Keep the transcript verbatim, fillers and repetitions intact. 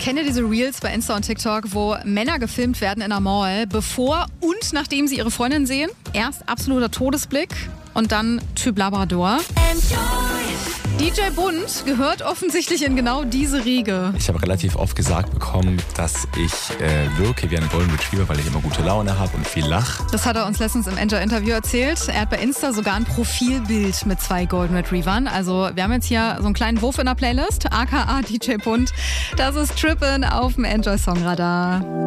Kennt ihr diese Reels bei Insta und TikTok, wo Männer gefilmt werden in einer Mall, bevor und nachdem sie ihre Freundin sehen? Erst absoluter Todesblick und dann Typ Labrador. D J Bund gehört offensichtlich in genau diese Riege. Ich habe relativ oft gesagt bekommen, dass ich äh, wirke wie ein Golden Retriever, weil ich immer gute Laune habe und viel lache. Das hat er uns letztens im Enjoy-Interview erzählt. Er hat bei Insta sogar ein Profilbild mit zwei Golden Retrievern. Also wir haben jetzt hier so einen kleinen Wurf in der Playlist, aka D J Bund. Das ist Trippin' auf dem Enjoy-Songradar.